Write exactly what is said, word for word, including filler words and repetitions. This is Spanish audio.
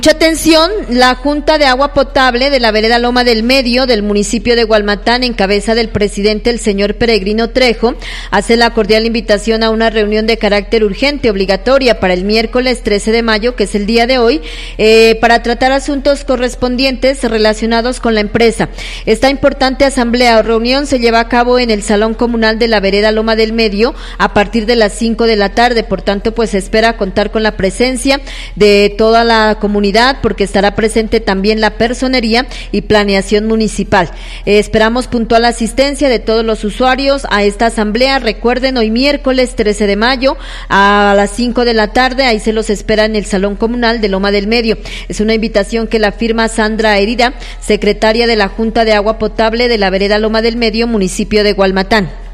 Mucha atención, la Junta de Agua Potable de la vereda Loma del Medio del municipio de Gualmatán, en cabeza del presidente, el señor Peregrino Trejo, hace la cordial invitación a una reunión de carácter urgente, obligatoria, para el miércoles trece de mayo, que es el día de hoy, eh, para tratar asuntos correspondientes relacionados con la empresa. Esta importante asamblea o reunión se lleva a cabo en el Salón Comunal de la vereda Loma del Medio a partir de las cinco de la tarde, por tanto, pues se espera contar con la presencia de toda la comunidad, porque estará presente también la personería y planeación municipal. Eh, esperamos puntual asistencia de todos los usuarios a esta asamblea. Recuerden, hoy miércoles trece de mayo a las cinco de la tarde, ahí se los espera en el Salón Comunal de Loma del Medio. Es una invitación que la firma Sandra Herida, secretaria de la Junta de Agua Potable de la vereda Loma del Medio, municipio de Gualmatán.